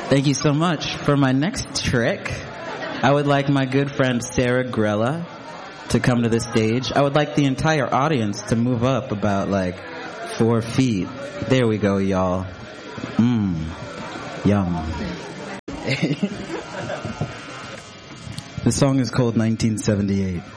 Thank you so much. For my next trick, I would like my good friend Sarah Grella to come to the stage. I would like the entire audience to move up about 4 feet. There we go, y'all. Yum. The song is called 1978.